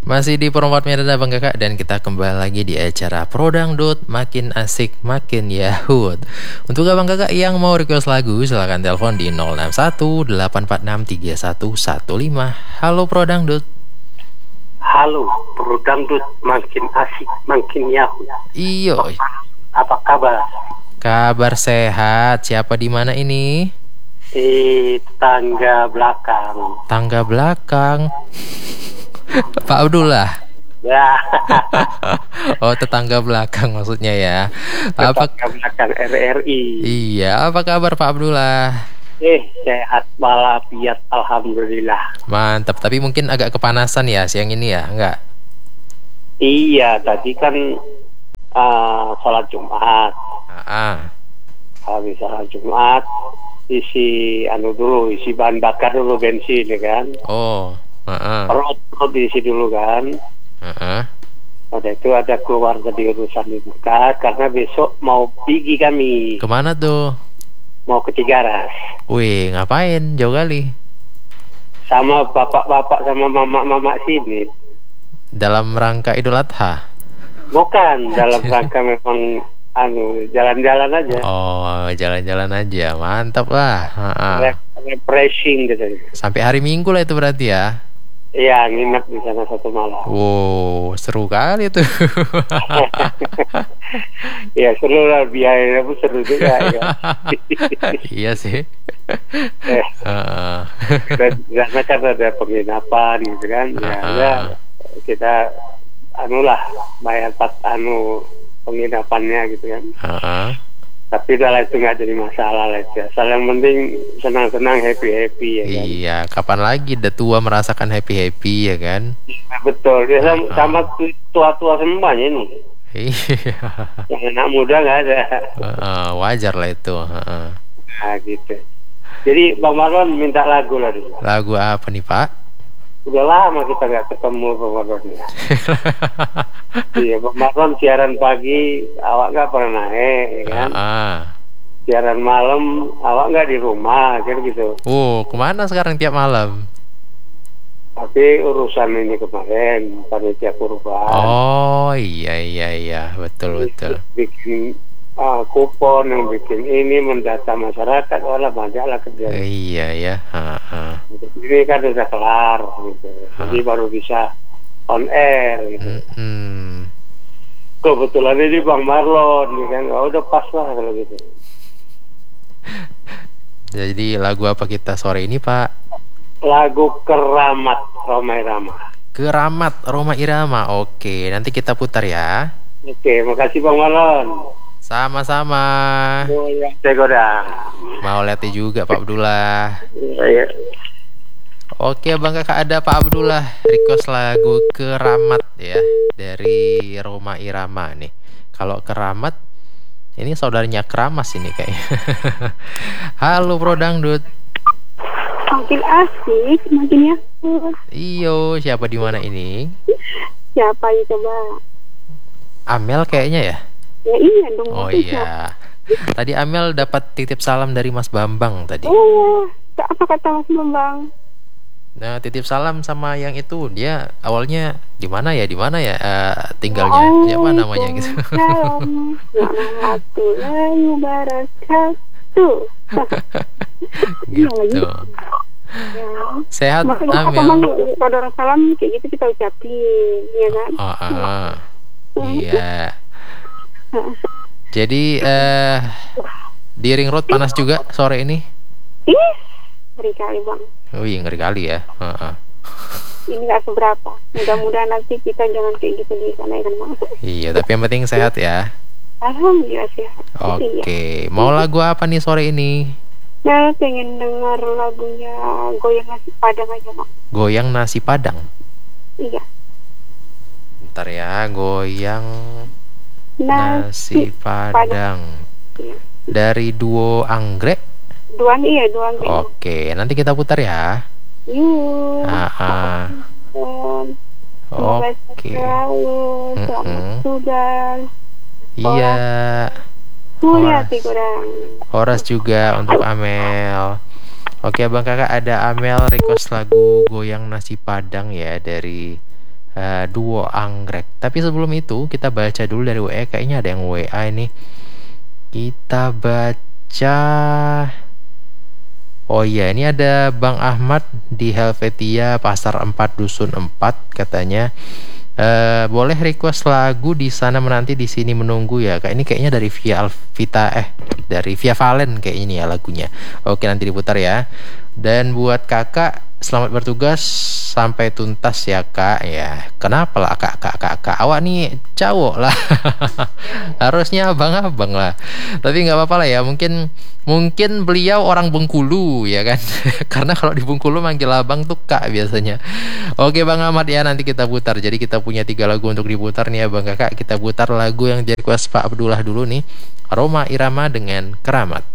Masih di Promote Medan Abang Kakak dan kita kembali lagi di acara Prodangdut, makin asik makin yahut. Untuk Abang Kakak yang mau request lagu silahkan telepon di 061 846 3115. Halo Prodangdut. Halo, Prodangdut, makin asik makin yahut. Iyo. Apa kabar? Kabar sehat. Siapa di mana ini? Di tangga belakang. Tangga belakang. Pak Abdullah. Ya. Oh, tetangga belakang maksudnya ya. Apa Tangga belakang RRI. Iya, apa kabar Pak Abdullah? Sehat walafiat, alhamdulillah. Mantap, tapi mungkin agak kepanasan ya siang ini ya, enggak? Iya, tadi kan sholat Jumat. Habis sholat Jumat isi isi bahan bakar dulu, bensin ya kan. Oh, Perut diisi dulu kan. Pada itu ada keluarga di urusan di dekat karena besok mau pergi kami. kemana tuh? Mau ke Cigaras. Wih, ngapain? Jauh kali. Sama bapak-bapak sama mama-mama sini. Dalam rangka Idul Adha? Bukan, dalam rangka memang jalan-jalan aja. Oh, jalan-jalan aja, mantap lah. Refreshing gitu. Sampai hari Minggu lah itu berarti ya? Iya, nginep di sana satu malam. Wow, seru kali tuh. Ya seru lah, biayanya pun seru juga ya. Iya sih. Karena kan ada penginapan gitu kan. Ya kita bayar penginapannya gitu kan. Tapi lah itu nggak jadi masalah lah itu. Asal yang penting senang-senang, happy ya kan. Iya, kapan lagi udah tua merasakan happy ya kan? Ya, betul. Ya, sama tua-tua semuanya nih. Iya. Yang anak muda nggak ada. Wajar lah itu. Nah gitu. Jadi Bang Marlon minta lagu lah dulu. Lagu apa nih Pak? Udah lama kita nggak ketemu Bang Marlon ya. Iya, Bang Marlon siaran pagi awak nggak pernah naik ya kan. Siaran malam awak nggak di rumah kan gitu. Oh, kemana sekarang tiap malam? Tapi urusan ini kemarin panitia kurban. Oh iya betul. Bikin kupon, yang bikin ini mendata masyarakat, banyak lah kerja. Iya ya. Ini kan udah kelar gitu. Jadi baru bisa on air gitu. Kebetulan ini Bang Marlon ya kan, udah pas lah kalau gitu. Jadi lagu apa kita sore ini Pak? Lagu Keramat Rhoma Irama. Keramat Rhoma Irama. Oke, nanti kita putar ya. Oke, makasih Bang Marlon. Sama-sama. Saya godang. Mau lihat juga Pak Abdullah. Iya. Oke Bang Kakak, ada Pak Abdullah request lagu Keramat ya dari Rhoma Irama nih. Kalau Keramat ini saudaranya Keramas ini kayaknya. Halo Prodangdut. Makin asik, makin yahut. Iyo, siapa di mana ini? Siapa ya coba? Amel kayaknya ya? Ya iya dong. Oh iya. Tadi Amel dapat titip salam dari Mas Bambang tadi. Oh, apa kata Mas Bambang? Nah, titip salam sama yang itu. Dia awalnya di mana ya? Tinggalnya. Siapa namanya gitu. Salam. Warahmatullahi wabarakatuh. Gitu. Ya. Sehat Maksudnya apa Amel? kalau orang salam kayak gitu kita ucapin, ya kan? Iya. Jadi di Ring Road panas juga sore ini. Ngeri kali Bang. Wih, ngeri kali ya. Ini nggak seberapa. Mudah-mudahan nanti kita jangan kayak gitu di sana ya kan Bang. Iya, tapi yang penting sehat ya. Alhamdulillah sehat. Oke, mau lagu apa nih sore ini? Ya, pengen dengar lagunya Goyang Nasi Padang aja Bang. Goyang Nasi Padang. Iya. Bentar ya, Goyang Nasi Padang. Iya. Dari duo Anggrek. Dua Anggrek. Oke, nanti kita putar ya. Yuk. Oke. Selamat tugas. Iya. Mulyati kurang. Horas juga untuk Amel. Oke Abang Kakak, ada Amel request lagu Goyang Nasi Padang ya dari Duo Anggrek. Tapi sebelum itu kita baca dulu dari WA. Kayaknya ada yang WA ini. Kita baca. Oh iya, ini ada Bang Ahmad di Helvetia Pasar 4 Dusun 4 katanya. Boleh request lagu Di Sana Menanti Di Sini Menunggu ya. Ini kayaknya dari dari Via Valen kayak ini ya lagunya. Oke, nanti diputar ya. Dan buat kakak, selamat bertugas sampai tuntas ya kak. Ya, kenapa lah kak? Awak nih cowok lah. Harusnya abang-abang lah. Tapi nggak apa-apa lah ya. Mungkin beliau orang Bengkulu ya kan. Karena kalau di Bengkulu manggil abang tuh kak biasanya. Oke Bang Ahmad ya, nanti kita putar. Jadi kita punya 3 lagu untuk diputar nih ya Bang Kakak. Kita putar lagu yang di request Pak Abdullah dulu nih. Rhoma Irama dengan Keramat.